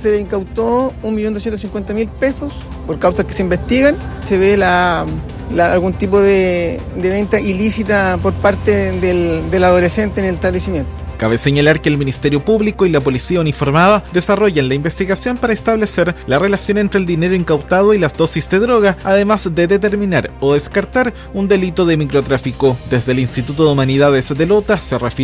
se le incautó 1.250.000 pesos por causas que se investigan. Se ve algún tipo de venta ilícita por parte del adolescente en el establecimiento. Cabe señalar que el Ministerio Público y la Policía Uniformada desarrollan la investigación para establecer la relación entre el dinero incautado y las dosis de droga, además de determinar o descartar un delito de microtráfico. Desde el Instituto de Humanidades de Lota se refiere